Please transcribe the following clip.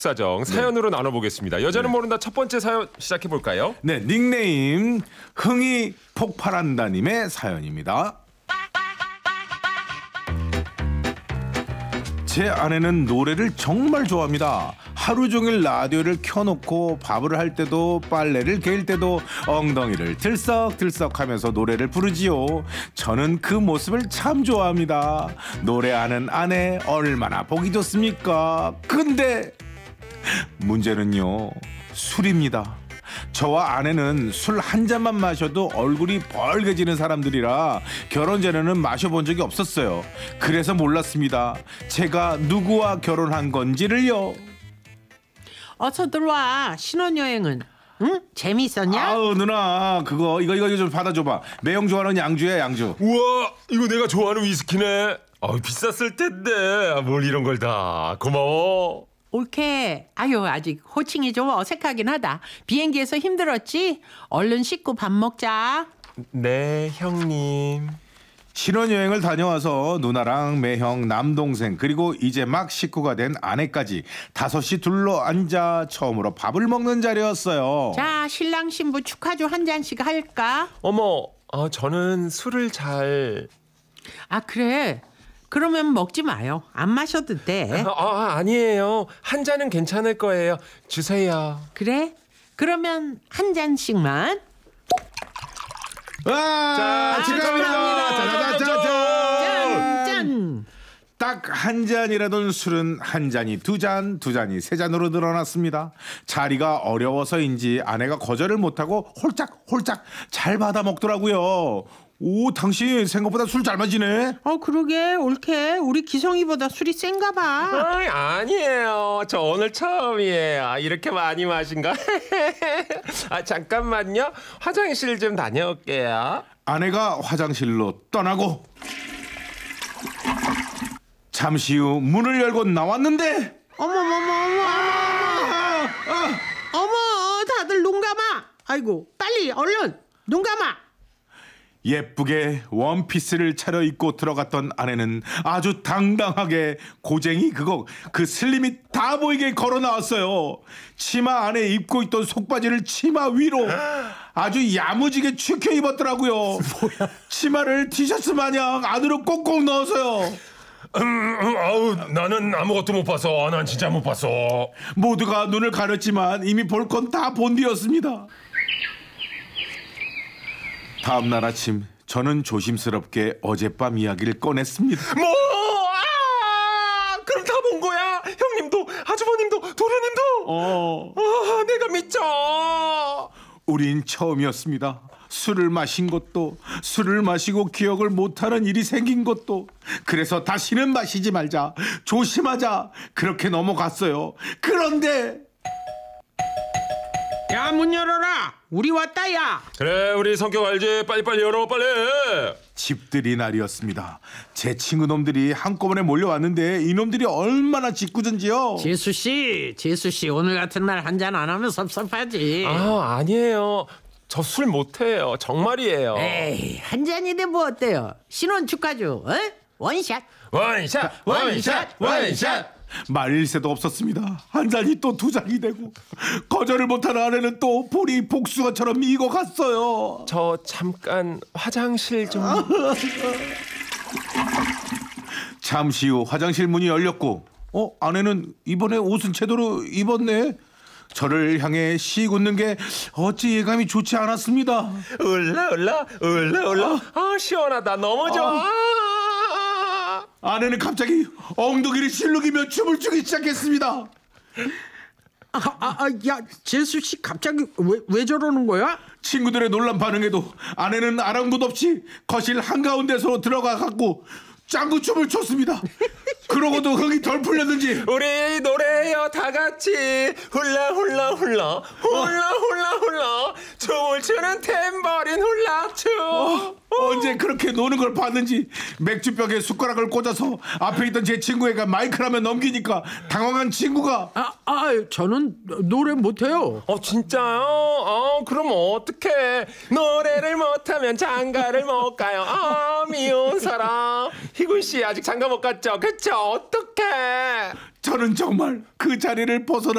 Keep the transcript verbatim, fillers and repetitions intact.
사정 사연으로 네. 나눠보겠습니다. 여자는 네. 모른다 첫 번째 사연 시작해볼까요? 네, 닉네임 흥이 폭발한다님의 사연입니다. 제 아내는 노래를 정말 좋아합니다. 하루 종일 라디오를 켜놓고 밥을 할 때도 빨래를 개일 때도 엉덩이를 들썩들썩하면서 노래를 부르지요. 저는 그 모습을 참 좋아합니다. 노래하는 아내 얼마나 보기 좋습니까? 근데 문제는요, 술입니다. 저와 아내는 술 한 잔만 마셔도 얼굴이 벌개지는 사람들이라 결혼 전에는 마셔본 적이 없었어요. 그래서 몰랐습니다. 제가 누구와 결혼한 건지를요. 어서 들어와. 신혼여행은 응? 재미있었냐? 아우 누나, 그거 이거 이거 좀 받아줘봐. 매형 좋아하는 양주야, 양주. 우와, 이거 내가 좋아하는 위스키네. 아, 비쌌을 텐데 뭘 이런 걸 다. 고마워. 옳게. 아유, 아직 호칭이 좀 어색하긴 하다. 비행기에서 힘들었지? 얼른 씻고 밥 먹자. 네, 형님. 신혼여행을 다녀와서 누나랑 매형, 남동생, 그리고 이제 막 식구가 된 아내까지 다섯이 둘러앉아 처음으로 밥을 먹는 자리였어요. 자, 신랑 신부 축하주 한 잔씩 할까? 어머, 어, 저는 술을 잘... 아, 그래? 그러면 먹지 마요. 안 마셔도 돼. 아, 아, 아니에요. 한 잔은 괜찮을 거예요. 주세요. 그래? 그러면 한 잔씩만. 와, 축하합니다. 짜자자자. 짠. 딱 한 잔이라던 술은 한 잔이 두 잔, 두 잔이 세 잔으로 늘어났습니다. 자리가 어려워서인지 아내가 거절을 못하고 홀짝 홀짝 잘 받아 먹더라고요. 오, 당신 생각보다 술 잘 마시네. 어, 그러게. 옳게. 우리 기성이보다 술이 센가 봐. 아이, 아니에요. 저 오늘 처음이에요. 이렇게 많이 마신가? 아, 잠깐만요. 화장실 좀 다녀올게요. 아내가 화장실로 떠나고 잠시 후 문을 열고 나왔는데, 어머머머머. 아, 아, 어머, 다들 눈 감아. 아이고, 빨리 얼른 눈 감아. 예쁘게 원피스를 차려입고 들어갔던 아내는 아주 당당하게 고쟁이 그거 그 슬림이 다 보이게 걸어 나왔어요. 치마 안에 입고 있던 속바지를 치마 위로 아주 야무지게 축혀 입었더라고요. 뭐야? 치마를 티셔츠 마냥 안으로 꼭꼭 넣어서요. 음, 음, 아우, 나는 아무것도 못 봤어. 난 진짜 못 봤어. 모두가 눈을 가렸지만 이미 볼 건 다 본 뒤였습니다. 다음 날 아침 저는 조심스럽게 어젯밤 이야기를 꺼냈습니다. 뭐? 아! 그럼 다 본 거야? 형님도, 아주버님도, 도련님도? 어. 아, 내가 믿죠. 우린 처음이었습니다. 술을 마신 것도, 술을 마시고 기억을 못하는 일이 생긴 것도. 그래서 다시는 마시지 말자, 조심하자, 그렇게 넘어갔어요. 그런데 야, 문 열어라. 우리 왔다, 야. 그래, 우리 성격 알지? 빨리빨리 열어, 빨리. 집들이 날이었습니다. 제 친구놈들이 한꺼번에 몰려왔는데 이놈들이 얼마나 짓궂은지요. 재수씨, 재수씨, 오늘 같은 날 한 잔 안 하면 섭섭하지. 아, 아니에요. 저 술 못해요. 정말이에요. 에이, 한 잔인데 뭐 어때요? 신혼 축하주, 어? 원샷. 원샷, 원샷, 원샷. 말릴 새도 없었습니다. 한 잔이 또 두 잔이 되고 거절을 못하는 아내는 또 볼이 복숭아처럼 익어갔어요. 저 잠깐 화장실 좀. 잠시 후 화장실 문이 열렸고, 어? 아내는 이번에 옷은 제대로 입었네. 저를 향해 씩 웃는 게 어찌 예감이 좋지 않았습니다. 올라 올라 올라 올라. 아, 시원하다. 너무 좋아. 아내는 갑자기 엉덩이를 실룩이며 춤을 추기 시작했습니다. 아, 아, 아, 야, 재수씨 갑자기 왜, 왜 저러는 거야? 친구들의 놀란 반응에도 아내는 아랑곳 없이 거실 한가운데서 들어가 갖고 짱구춤을 췄습니다. 그러고도 흥이 덜 풀렸는지 우리 노래해요, 다 같이. 훌라 훌라 훌라 훌라 훌라 훌라 춤을 추는 탬버린 훌라춤. 어, 언제 그렇게 노는 걸 봤는지 맥주병에 숟가락을 꽂아서 앞에 있던 제 친구애가 마이크라면 넘기니까 당황한 친구가 아, 아, 저는 노래 못해요. 어 진짜요? 어 그럼 어떡해? 노래를 못하면 장가를 못 가요. 아 미운 사람. 희군 씨 아직 장가 못 갔죠? 그쵸? 어떡해? 저는 정말 그 자리를 벗어나